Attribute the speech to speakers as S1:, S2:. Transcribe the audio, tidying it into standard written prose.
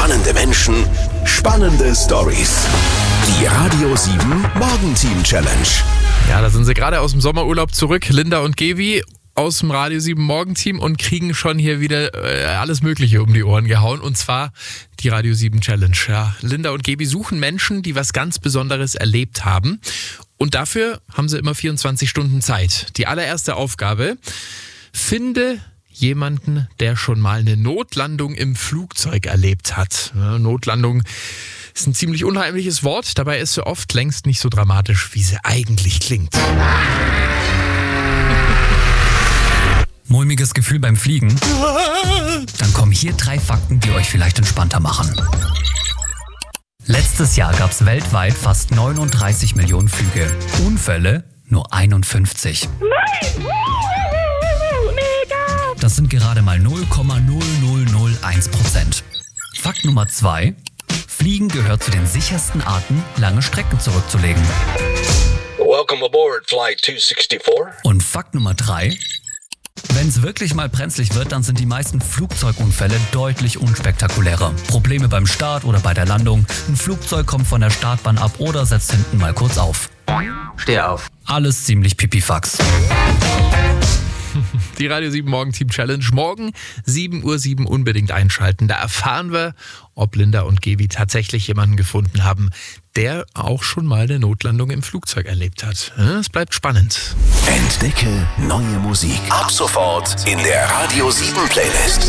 S1: Spannende Menschen, spannende Stories. Die Radio 7 Morgenteam Challenge.
S2: Ja, da sind sie gerade aus dem Sommerurlaub zurück, Linda und Gevi aus dem Radio 7 Morgenteam und kriegen schon hier wieder alles Mögliche um die Ohren gehauen, und zwar die Radio 7 Challenge. Ja, Linda und Gevi suchen Menschen, die was ganz Besonderes erlebt haben, und dafür haben sie immer 24 Stunden Zeit. Die allererste Aufgabe: finde jemanden, der schon mal eine Notlandung im Flugzeug erlebt hat. Ja, Notlandung ist ein ziemlich unheimliches Wort, dabei ist sie oft längst nicht so dramatisch, wie sie eigentlich klingt.
S3: Mulmiges Gefühl beim Fliegen? Dann kommen hier 3 Fakten, die euch vielleicht entspannter machen. Letztes Jahr gab es weltweit fast 39 Millionen Flüge. Unfälle nur 51. Das sind gerade mal 0,0001%. Fakt Nummer 2. Fliegen gehört zu den sichersten Arten, lange Strecken zurückzulegen.
S4: Welcome aboard Flight 264.
S3: Und Fakt Nummer 3. Wenn es wirklich mal brenzlig wird, dann sind die meisten Flugzeugunfälle deutlich unspektakulärer. Probleme beim Start oder bei der Landung, ein Flugzeug kommt von der Startbahn ab oder setzt hinten mal kurz auf.
S5: Steh auf.
S3: Alles ziemlich pipifax.
S2: Die Radio 7 Morgenteam Challenge. Morgen 7:07 Uhr unbedingt einschalten. Da erfahren wir, ob Linda und Gevi tatsächlich jemanden gefunden haben, der auch schon mal eine Notlandung im Flugzeug erlebt hat. Es bleibt spannend.
S1: Entdecke neue Musik. Ab sofort in der Radio 7 Playlist.